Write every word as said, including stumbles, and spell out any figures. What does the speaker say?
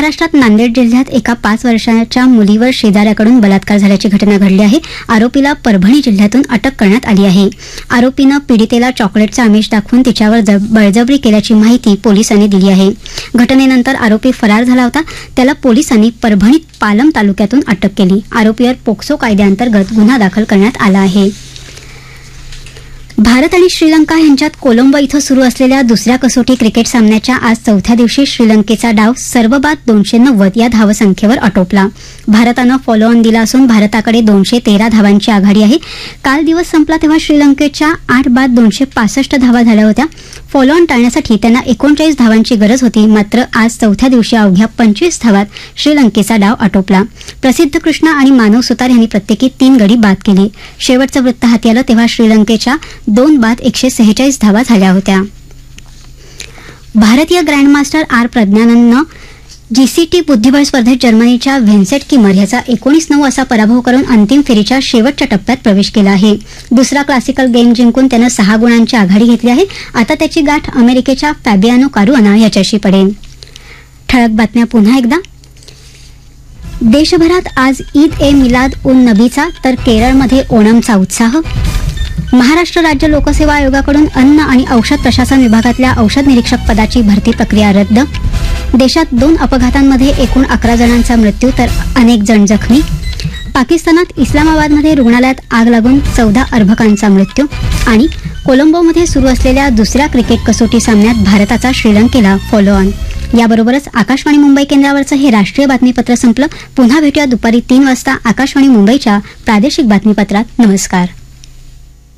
महाराष्ट्रात नांदेड जिल्ह्यात एका पाच वर्षाच्या मुलीवर शेजाऱ्याकडून बलात्कार झाल्याची घटना घडली आहे. आरोपीला परभणी जिल्ह्यातून अटक करण्यात आली आहे. आरोपीनं पीडितेला चॉकलेटचं आमिष दाखवून तिच्यावर बळजबरी केल्याची माहिती पोलिसांनी दिली आहे. घटनेनंतर आरोपी फरार झाला होता. त्याला पोलिसांनी परभणीत पालम तालुक्यातून अटक केली. आरोपीवर पोक्सो कायद्याअंतर्गत गुन्हा दाखल करण्यात आला आहे. भारत आणि श्रीलंका यांच्यात कोलंबो इथं सुरू असलेल्या दुसऱ्या कसोटी क्रिकेट सामन्याच्या आज चौथ्या दिवशी श्रीलंकेचा डाव सर्वबाद दोनशे नव्वद या धावसंख्येवर आटोपला. भारतानं फॉलो ऑन दिला असून भारताकडे दोनशे तेरा धावांची आघाडी आहे. काल दिवस संपला तेव्हा श्रीलंकेच्या आठ बाद दोनशे पासष्ट धावा झाल्या होत्या. फॉलो ऑन टाळण्यासाठी त्यांना एकोणचाळीस धावांची गरज होती. मात्र आज चौथ्या दिवशी अवघ्या पंचवीस धावात श्रीलंकेचा डाव आटोपला. प्रसिद्ध कृष्णा आणि मानव सुतार यांनी प्रत्येकी तीन गडी बाद केले. शेवटचं वृत्त हाती आलं तेव्हा श्रीलंकेच्या दोन बाद एकशे सेहेचाळीस धावा झाल्या होत्या. भारतीय ग्रँडमास्टर आर प्रज्ञानंदनं जीसीटी बुद्धिबळ स्पर्धेत जर्मनीच्या व्हिन्सेंट किमर याचा एकोणीस नऊ असा पराभव करून अंतिम फेरीच्या शेवटच्या टप्प्यात प्रवेश केला आहे. दुसरा क्लासिकल गेम जिंकून त्यानं सहा गुणांची आघाडी घेतली आहे. आता त्याची गाठ अमेरिकेच्या फॅबियानो कारुआना याच्याशी पडेल. ठळक बातम्या पुन्हा एकदा. देशभरात आज ईद ए मिलाद उन नबीचा तर केरळमध्ये ओणमचा उत्साह. महाराष्ट्र राज्य लोकसेवा आयोगाकडून अन्न आणि औषध प्रशासन विभागातल्या औषध निरीक्षक पदाची भरती प्रक्रिया रद्द. देशात दोन अपघातांमध्ये एकूण अकरा जणांचा मृत्यू तर अनेक जण जखमी. पाकिस्तानात इस्लामाबादमध्ये रुग्णालयात आग लागून चौदा अर्भकांचा मृत्यू. आणि कोलंबोमध्ये सुरू असलेल्या दुसऱ्या क्रिकेट कसोटी सामन्यात भारताचा श्रीलंकेला फॉलो ऑन. याबरोबरच आकाशवाणी मुंबई केंद्रावरचं हे राष्ट्रीय बातमीपत्र संपलं. पुन्हा भेटूया दुपारी तीन वाजता आकाशवाणी मुंबईच्या प्रादेशिक बातमीपत्रात. नमस्कार.